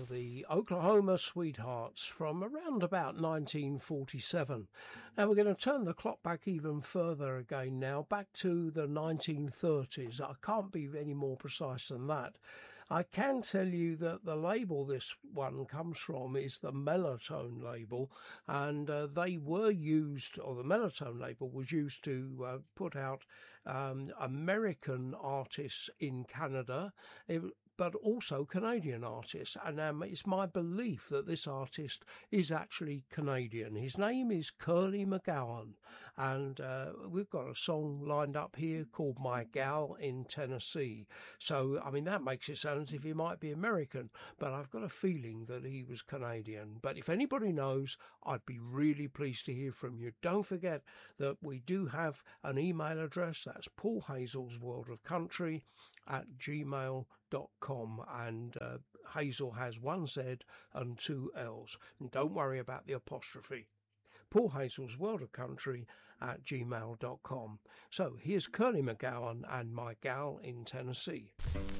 the Oklahoma Sweethearts from around about 1947. Now we're going to turn the clock back even further again now, back to the 1930s. I can't be any more precise than that. I can tell you that the label this one comes from is the Melotone label, and they were used, or the Melotone label was used to put out American artists in Canada, but also Canadian artists. And it's my belief that this artist is actually Canadian. His name is Curly McGowan, and we've got a song lined up here called My Gal in Tennessee. So, I mean, that makes it sound as if he might be American, but I've got a feeling that he was Canadian. But if anybody knows, I'd be really pleased to hear from you. Don't forget that we do have an email address. That's Paul Hazel's World of Country @gmail.com, and Hazel has one Z and two L's. And don't worry about the apostrophe. Paul Hazel's World of Country @gmail.com. So here's Curly McGowan and My Gal in Tennessee.